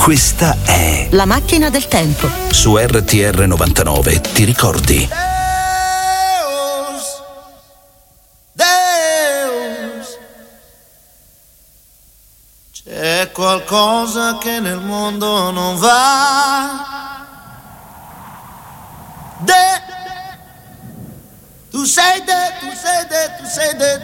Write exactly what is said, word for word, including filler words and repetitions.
Questa è La macchina del tempo. Su R T R novantanove, ti ricordi? Deus, Deus, c'è qualcosa che nel mondo non va. De, tu sei de, tu sei de, tu sei de,